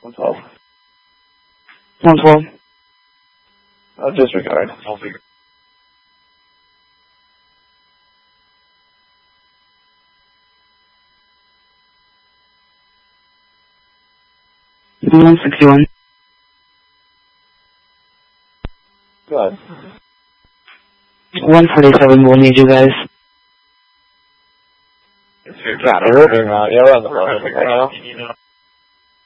112. 112. I'll disregard. I'll figure. B161. Go ahead. 147 will need you guys. God, I heard her now. Yeah, we're on the phone right now.